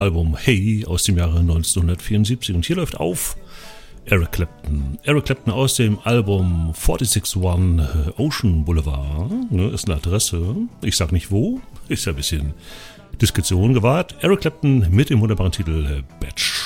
Album Hey aus dem Jahre 1974 und hier läuft auf Eric Clapton. Eric Clapton aus dem Album 46-1 Ocean Boulevard, ist eine Adresse, ich sag nicht wo, ist ja ein bisschen Diskretion gewahrt. Eric Clapton mit dem wunderbaren Titel Batch.